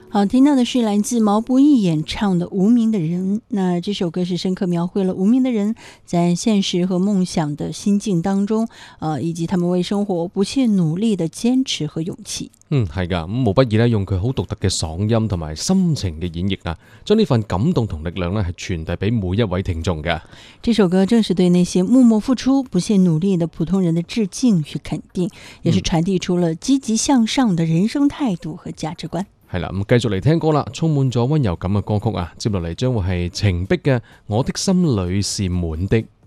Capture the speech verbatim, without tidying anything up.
好，听到的是来自毛不易演唱的《无名的人》。那这首歌是深刻描绘了无名的人在现实和梦想的心境當中，呃，以及他們為生活不懈努力的堅持和勇氣。 嗯，係㗎，咁毛不易咧用佢好獨特嘅嗓音同埋深情嘅演繹啊，將呢份感動同力量咧係傳遞俾每一位聽眾嘅。 這首歌正是對那些默默付出、不懈努力的普通人的致敬與肯定，也是傳遞出了積極向上的人生態度和價值觀。 係啦，咁繼續嚟聽歌啦，充滿咗溫柔感嘅歌曲啊，接落嚟將會係程璧嘅《我的心裏是滿的》。